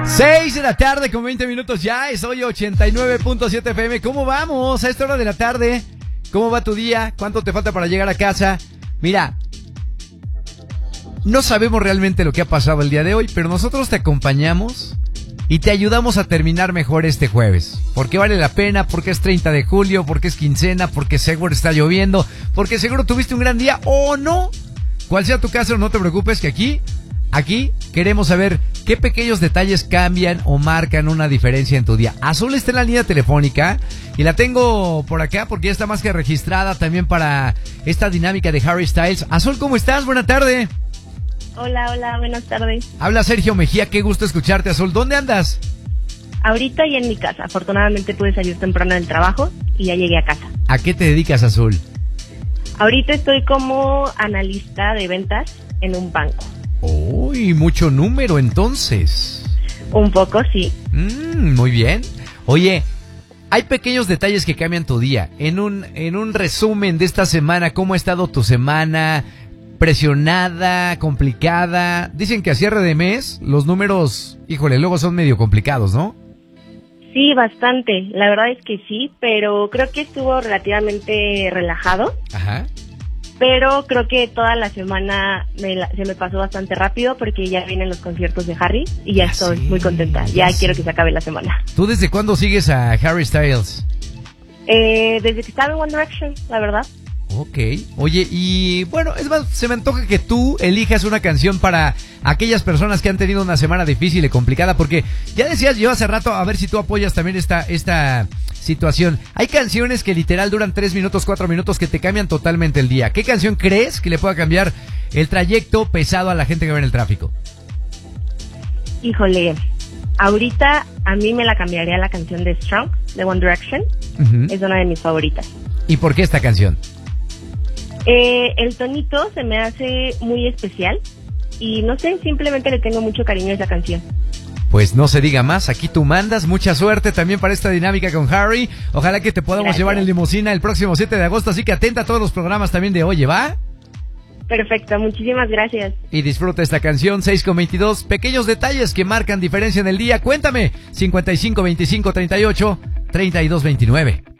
6 de la tarde con 20 minutos ya, es hoy 89.7 FM. ¿Cómo vamos a esta hora de la tarde? ¿Cómo va tu día? ¿Cuánto te falta para llegar a casa? Mira, no sabemos realmente lo que ha pasado el día de hoy, pero nosotros te acompañamos y te ayudamos a terminar mejor este jueves. Porque vale la pena, porque es 30 de julio, porque es quincena, porque seguro está lloviendo, porque seguro tuviste un gran día o no. Cual sea tu caso, no te preocupes que aquí queremos saber qué pequeños detalles cambian o marcan una diferencia en tu día. Azul está en la línea telefónica y la tengo por acá porque ya está más que registrada también para esta dinámica de Harry Styles. Azul, ¿cómo estás? Buena tarde. Hola, buenas tardes. Habla Sergio Mejía, qué gusto escucharte, Azul. ¿Dónde andas? Ahorita ya en mi casa. Afortunadamente pude salir temprano del trabajo y ya llegué a casa. ¿A qué te dedicas, Azul? Ahorita estoy como analista de ventas en un banco. Uy, mucho número entonces. Un poco, sí. Muy bien. Oye, hay pequeños detalles que cambian tu día. En un resumen de esta semana, ¿cómo ha estado tu semana? ¿Presionada? ¿Complicada? Dicen que a cierre de mes los números, híjole, luego son medio complicados, ¿no? Sí, bastante. La verdad es que sí, pero creo que estuvo relativamente relajado. Ajá. Pero creo que toda la semana se me pasó bastante rápido porque ya vienen los conciertos de Harry y ya estoy muy contenta. Ya quiero que se acabe la semana. ¿Tú desde cuándo sigues a Harry Styles? Desde que estaba en One Direction, la verdad. Ok. Oye, y bueno, es más, se me antoja que tú elijas una canción para aquellas personas que han tenido una semana difícil y complicada, porque ya decías yo hace rato, a ver si tú apoyas también esta situación. Hay canciones que literal duran 3 minutos, 4 minutos que te cambian totalmente el día. ¿Qué canción crees que le pueda cambiar el trayecto pesado a la gente que va en el tráfico? Híjole, ahorita a mí me la cambiaría la canción de Strong, de One Direction. Es una de mis favoritas. ¿Y por qué esta canción? El tonito se me hace muy especial y no sé, simplemente le tengo mucho cariño a esa canción. Pues no se diga más, aquí tú mandas. Mucha suerte también para esta dinámica con Harry. Ojalá que te podamos llevar en limusina el próximo 7 de agosto, así que atenta a todos los programas también de Oye, ¿va? Perfecto, muchísimas gracias. Y disfruta esta canción, 6:22, pequeños detalles que marcan diferencia en el día. Cuéntame, 55 25 38 32 29.